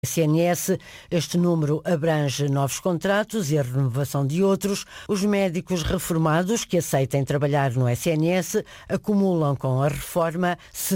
SNS, este número abrange novos contratos e a renovação de outros. Os médicos reformados que aceitem trabalhar no SNS acumulam com a reforma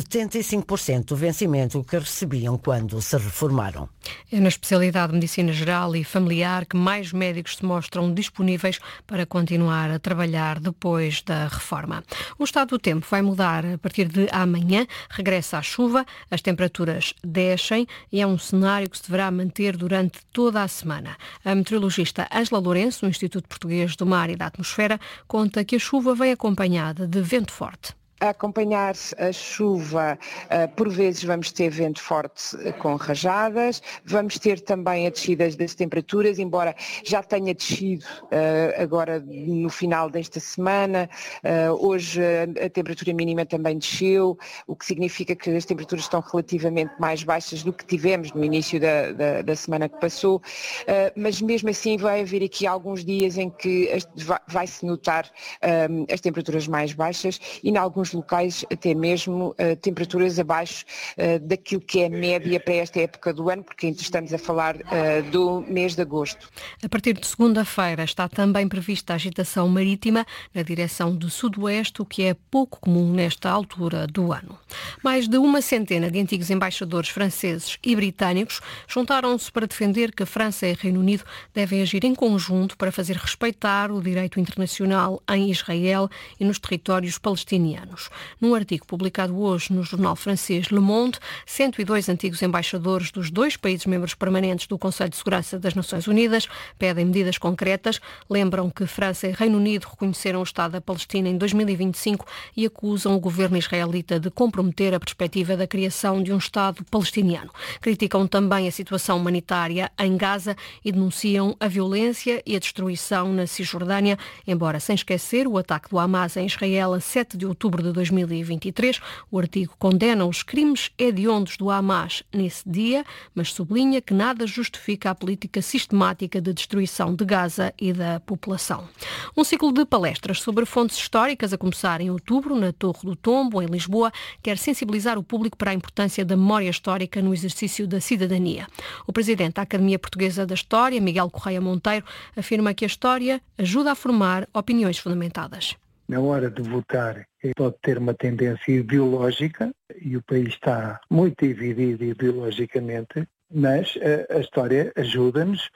75% do vencimento que recebiam quando se reformaram. É na especialidade de Medicina Geral e Familiar que mais médicos se mostram disponíveis para continuar a trabalhar depois da reforma. O estado do tempo vai mudar a partir de amanhã, regressa a chuva, as temperaturas descem e é um cenário que se deverá manter durante toda a semana. A meteorologista Ângela Lourenço, do Instituto Português do Mar e da Atmosfera, conta que a chuva vem acompanhada de vento forte. A acompanhar a chuva, por vezes vamos ter vento forte com rajadas, vamos ter também a descida das temperaturas, embora já tenha descido agora no final desta semana. Hoje a temperatura mínima também desceu, o que significa que as temperaturas estão relativamente mais baixas do que tivemos no início da semana que passou, mas mesmo assim vai haver aqui alguns dias em que vai-se notar as temperaturas mais baixas e em alguns locais até mesmo temperaturas abaixo daquilo que é média para esta época do ano, porque estamos a falar do mês de agosto. A partir de segunda-feira está também prevista agitação marítima na direção do sudoeste, o que é pouco comum nesta altura do ano. Mais de uma centena de antigos embaixadores franceses e britânicos juntaram-se para defender que a França e o Reino Unido devem agir em conjunto para fazer respeitar o direito internacional em Israel e nos territórios palestinianos. Num artigo publicado hoje no jornal francês Le Monde, 102 antigos embaixadores dos dois países membros permanentes do Conselho de Segurança das Nações Unidas pedem medidas concretas, lembram que França e Reino Unido reconheceram o Estado da Palestina em 2025 e acusam o governo israelita de comprometer a perspectiva da criação de um Estado palestiniano. Criticam também a situação humanitária em Gaza e denunciam a violência e a destruição na Cisjordânia, embora sem esquecer o ataque do Hamas em Israel a 7 de outubro de 2023. O artigo condena os crimes hediondos do Hamas nesse dia, mas sublinha que nada justifica a política sistemática de destruição de Gaza e da população. Um ciclo de palestras sobre fontes históricas, a começar em outubro, na Torre do Tombo, em Lisboa, quer sensibilizar o público para a importância da memória histórica no exercício da cidadania. O presidente da Academia Portuguesa da História, Miguel Correia Monteiro, afirma que a história ajuda a formar opiniões fundamentadas. Na hora de votar, pode ter uma tendência ideológica, e o país está muito dividido ideologicamente, mas a história ajuda-nos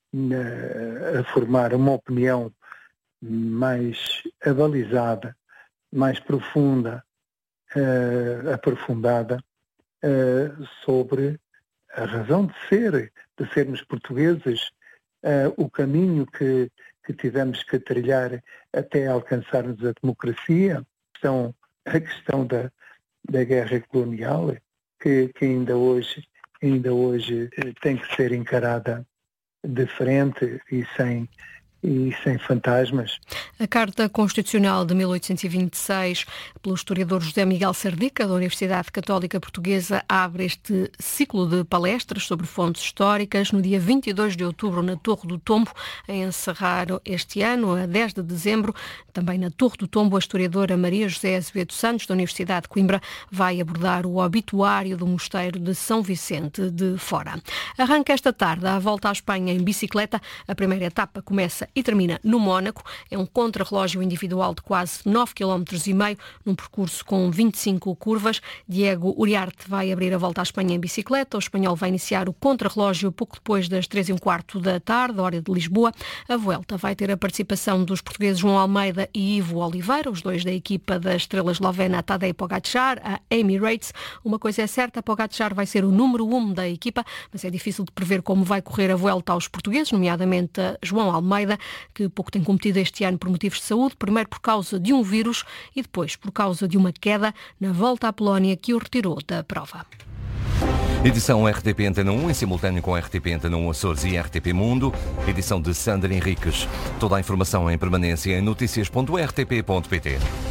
a formar uma opinião mais abalizada, mais profunda, aprofundada, sobre a razão de sermos portugueses, o caminho que tivemos que trilhar até alcançarmos a democracia, a questão da guerra colonial, que ainda hoje tem que ser encarada de frente e sem fantasmas. A Carta Constitucional de 1826, pelo historiador José Miguel Sardica, da Universidade Católica Portuguesa, abre este ciclo de palestras sobre fontes históricas no dia 22 de outubro na Torre do Tombo, a encerrar este ano, a 10 de dezembro. Também na Torre do Tombo, a historiadora Maria José Azevedo Santos, da Universidade de Coimbra, vai abordar o obituário do Mosteiro de São Vicente de Fora. Arranca esta tarde a volta à Espanha em bicicleta. A primeira etapa começa e termina no Mónaco. É um contrarrelógio individual de quase 9,5 km, num percurso com 25 curvas. Diego Uriarte vai abrir a volta à Espanha em bicicleta. O espanhol vai iniciar o contrarrelógio pouco depois das 3h15 da tarde, hora de Lisboa. A Vuelta vai ter a participação dos portugueses João Almeida e Ivo Oliveira, os dois da equipa da estrela eslovena Tadej Pogačar, a Emirates. Uma coisa é certa, Pogačar vai ser o número 1 da equipa, mas é difícil de prever como vai correr a Vuelta aos portugueses, nomeadamente a João Almeida, que pouco tem competido este ano por motivos de saúde, primeiro por causa de um vírus e depois por causa de uma queda na volta à Polónia que o retirou da prova. Edição RTP Antena 1 em simultâneo com RTP Antena 1 Açores e RTP Mundo. Edição de Sandra Henriques. Toda a informação em permanência em notícias.rtp.pt.